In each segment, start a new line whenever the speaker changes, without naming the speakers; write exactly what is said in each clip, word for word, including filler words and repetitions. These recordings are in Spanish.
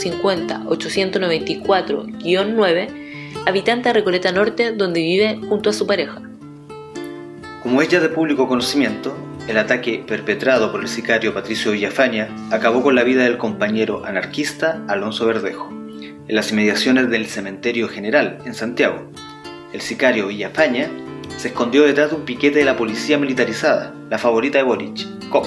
cincuenta ochocientos noventa y cuatro guión nueve, habitante de Recoleta Norte, donde vive junto a su pareja.
Como es ya de público conocimiento, el ataque perpetrado por el sicario Patricio Villafaña acabó con la vida del compañero anarquista Alonso Verdejo, en las inmediaciones del Cementerio General, en Santiago. El sicario Villafaña se escondió detrás de un piquete de la policía militarizada, la favorita de Boric, C O P.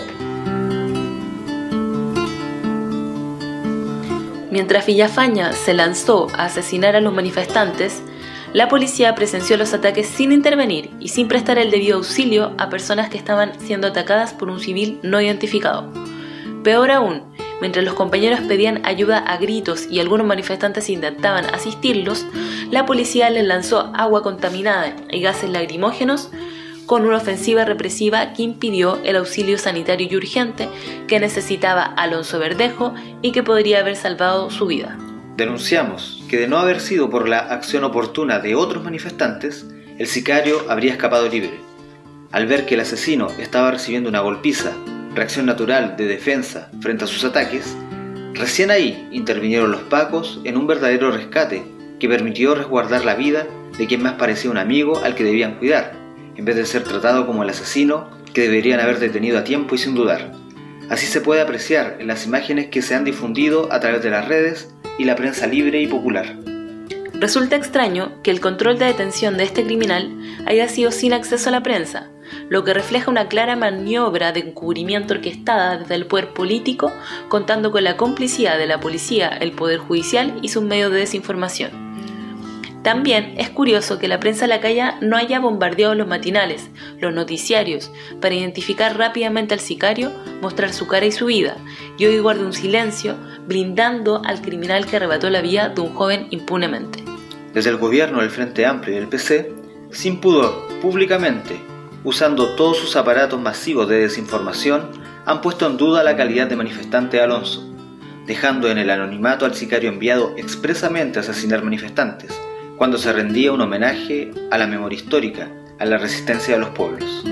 Mientras Villafaña se lanzó a asesinar a los manifestantes, la policía presenció los ataques sin intervenir y sin prestar el debido auxilio a personas que estaban siendo atacadas por un civil no identificado. Peor aún, mientras los compañeros pedían ayuda a gritos y algunos manifestantes intentaban asistirlos, la policía les lanzó agua contaminada y gases lacrimógenos con una ofensiva represiva que impidió el auxilio sanitario y urgente que necesitaba Alonso Verdejo y que podría haber salvado su vida.
Denunciamos que de no haber sido por la acción oportuna de otros manifestantes, el sicario habría escapado libre. Al ver que el asesino estaba recibiendo una golpiza, reacción natural de defensa frente a sus ataques, recién ahí intervinieron los pacos en un verdadero rescate que permitió resguardar la vida de quien más parecía un amigo al que debían cuidar, en vez de ser tratado como el asesino que deberían haber detenido a tiempo y sin dudar. Así se puede apreciar en las imágenes que se han difundido a través de las redes y la prensa libre y popular.
Resulta extraño que el control de detención de este criminal haya sido sin acceso a la prensa, lo que refleja una clara maniobra de encubrimiento orquestada desde el poder político, contando con la complicidad de la policía, el poder judicial y sus medios de desinformación. También es curioso que la prensa lacaya no haya bombardeado los matinales, los noticiarios, para identificar rápidamente al sicario, mostrar su cara y su vida, y hoy guarde un silencio, blindando al criminal que arrebató la vida de un joven impunemente.
Desde el gobierno del Frente Amplio y del P C, sin pudor, públicamente, usando todos sus aparatos masivos de desinformación, han puesto en duda la calidad de manifestante de Alonso, dejando en el anonimato al sicario enviado expresamente a asesinar manifestantes, cuando se rendía un homenaje a la memoria histórica, a la resistencia de los pueblos.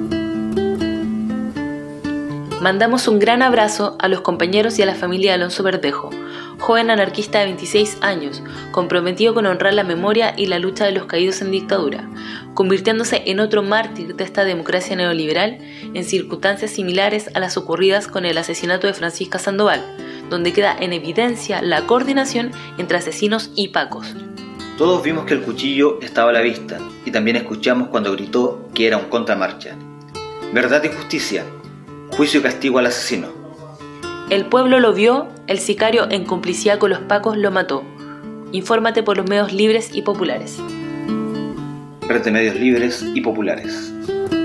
Mandamos un gran abrazo a los compañeros y a la familia de Alonso Verdejo, joven anarquista de veintiséis años, comprometido con honrar la memoria y la lucha de los caídos en dictadura, convirtiéndose en otro mártir de esta democracia neoliberal en circunstancias similares a las ocurridas con el asesinato de Francisca Sandoval, donde queda en evidencia la coordinación entre asesinos y pacos.
Todos vimos que el cuchillo estaba a la vista y también escuchamos cuando gritó que era un contramarcha. Verdad y justicia, juicio y castigo al asesino.
El pueblo lo vio, el sicario en complicidad con los pacos lo mató. Infórmate por los medios libres y populares.
Red de medios libres y populares.